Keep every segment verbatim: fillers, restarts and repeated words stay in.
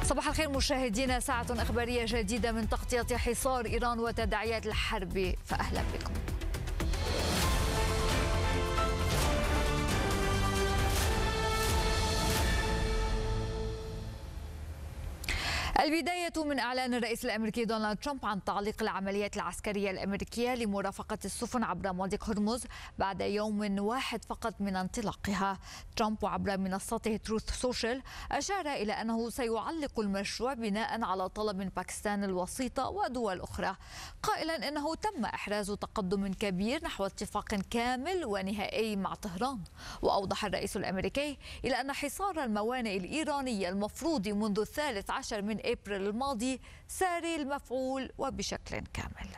صباح الخير مشاهدينا، ساعة إخبارية جديدة من تغطية حصار إيران وتداعيات الحرب، فأهلا بكم. البداية من إعلان الرئيس الأمريكي دونالد ترامب عن تعليق العمليات العسكرية الأمريكية لمرافقة السفن عبر مضيق هرمز بعد يوم واحد فقط من انطلاقها. ترامب عبر منصته تروث سوشيال أشار إلى أنه سيعلق المشروع بناء على طلب من باكستان الوسيطة ودول أخرى، قائلا أنه تم إحراز تقدم كبير نحو اتفاق كامل ونهائي مع طهران. وأوضح الرئيس الأمريكي إلى أن حصار الموانئ الإيرانية المفروض منذ الثالث عشر من أبريل الماضي ساري المفعول وبشكل كامل.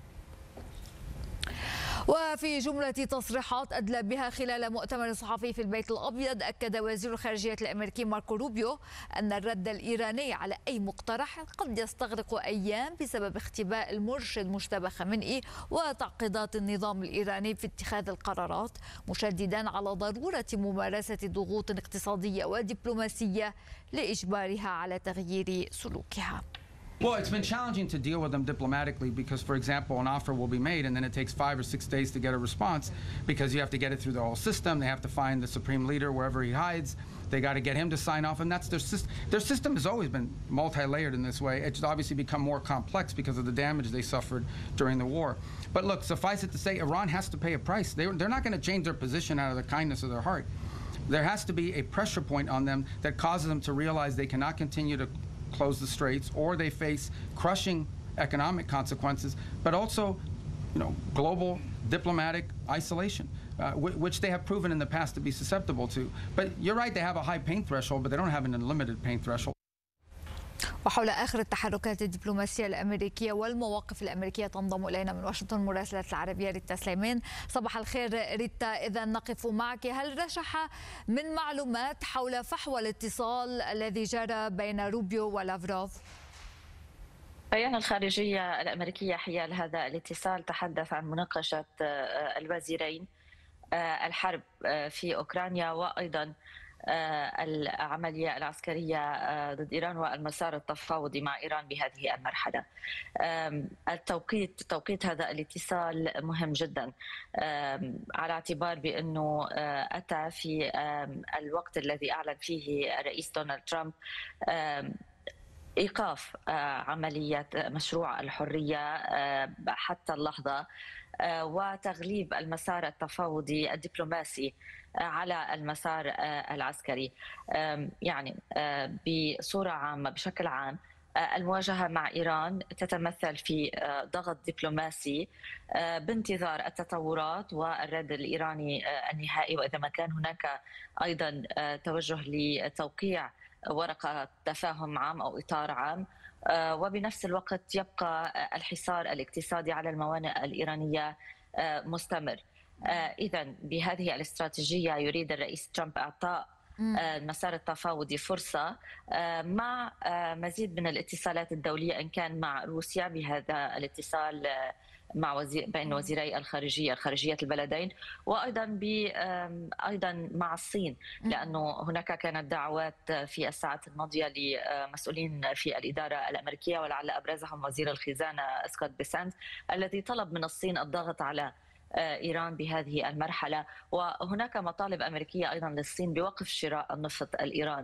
وفي جملة تصريحات أدلى بها خلال مؤتمر صحفي في البيت الأبيض، أكد وزير الخارجية الأمريكي ماركو روبيو أن الرد الإيراني على أي مقترح قد يستغرق أيام بسبب اختباء المرشد مجتبى خامنئي وتعقيدات النظام الإيراني في اتخاذ القرارات، مشددا على ضرورة ممارسة ضغوط اقتصادية ودبلوماسية لإجبارها على تغيير سلوكها. Well, it's been challenging to deal with them diplomatically because, for example, an offer will be made and then it takes five or six days to get a response because you have to get it through the whole system. They have to find the supreme leader wherever he hides. They got to get him to sign off, and that's their system. Their system has always been multi-layered in this way. It's obviously become more complex because of the damage they suffered during the war. But look, suffice it to say, Iran has to pay a price. They, they're not going to change their position out of the kindness of their heart. There has to be a pressure point on them that causes them to realize they cannot continue to close the straits, or they face crushing economic consequences, but also, you know, global diplomatic isolation, uh, which they have proven in the past to be susceptible to. But you're right, they have a high pain threshold, but they don't have an unlimited pain threshold. وحول آخر التحركات الدبلوماسية الأمريكية والمواقف الأمريكية تنضم إلينا من واشنطن مراسلة العربية ريتا سليمان. صباح الخير ريتا، إذا نقف معك، هل رشح من معلومات حول فحوى الاتصال الذي جرى بين روبيو ولافروف؟ بيان الخارجية الأمريكية حيال هذا الاتصال تحدث عن مناقشة الوزيرين الحرب في أوكرانيا وأيضا العملية العسكرية ضد إيران والمسار التفاوضي مع إيران بهذه المرحلة. التوقيت توقيت هذا الاتصال مهم جدا على اعتبار بأنه أتى في الوقت الذي أعلن فيه الرئيس دونالد ترامب إيقاف عملية مشروع الحرية حتى اللحظة وتغليب المسار التفاوضي الدبلوماسي على المسار العسكري. يعني بصورة عامة بشكل عام المواجهة مع إيران تتمثل في ضغط دبلوماسي بانتظار التطورات والرد الإيراني النهائي، وإذا ما كان هناك أيضا توجه لتوقيع ورقة تفاهم عام أو إطار عام، وبنفس الوقت يبقى الحصار الاقتصادي على الموانئ الإيرانية مستمر. إذا بهذه الاستراتيجية يريد الرئيس ترامب إعطاء المسار التفاوضي فرصة مع مزيد من الاتصالات الدولية، إن كان مع روسيا بهذا الاتصال مع وزير بين وزيري الخارجية الخارجية البلدين، وأيضا ب أيضا مع الصين، لأنه هناك كانت دعوات في الساعات الماضية لمسؤولين في الإدارة الأمريكية ولعل أبرزهم وزير الخزانة سكوت بيسنت الذي طلب من الصين الضغط على إيران بهذه المرحلة. وهناك مطالب أمريكية أيضا للصين بوقف شراء النفط الإيراني.